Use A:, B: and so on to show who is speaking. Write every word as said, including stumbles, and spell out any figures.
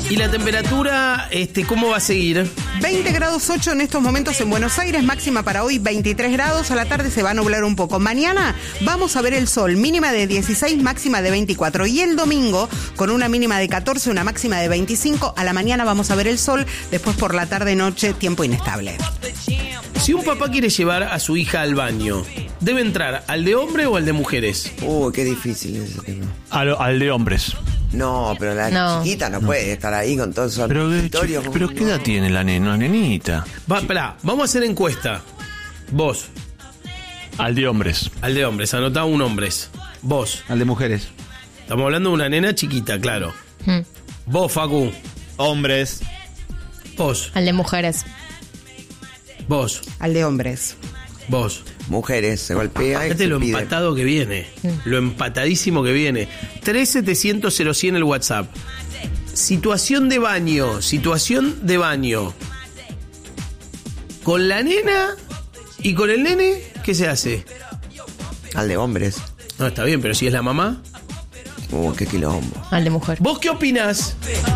A: ¿Y la temperatura, este, cómo va a seguir?
B: veinte grados ocho en estos momentos en Buenos Aires, máxima para hoy veintitrés grados, a la tarde se va a nublar un poco. Mañana vamos a ver el sol, mínima de dieciséis, máxima de veinticuatro. Y el domingo, con una mínima de catorce, una máxima de veinticinco, a la mañana vamos a ver el sol, después por la tarde-noche, tiempo inestable.
A: Si un papá quiere llevar a su hija al baño, ¿debe entrar al de hombre o al de mujeres?
C: Uy, qué difícil ese tema.
D: Al, al de hombres.
C: No, pero la
E: No.
C: chiquita no, no puede estar ahí con todos esos
D: Pero,
C: auditorios.
D: pero ¿qué edad tiene la nena, la nenita?
A: Va, esperá, vamos a hacer encuesta. Vos,
D: Al de hombres.
A: al de hombres, anotá un hombres. Vos,
F: Al de mujeres.
A: estamos hablando de una nena chiquita, claro.
E: Mm.
A: Vos, Facu,
F: Hombres.
A: vos,
E: Al de mujeres.
A: vos,
B: Al de hombres.
A: vos.
C: Mujeres, se golpea y
A: Fíjate
C: se
A: lo
C: pide.
A: empatado que viene, lo empatadísimo que viene. tres setecientos cero cien el WhatsApp. Situación de baño, situación de baño. Con la nena y con el nene, ¿qué se hace?
C: Al de hombres.
A: No, está bien, pero si es la mamá.
C: Uh, qué quilombo.
E: Al de mujer.
A: ¿Vos qué opinás?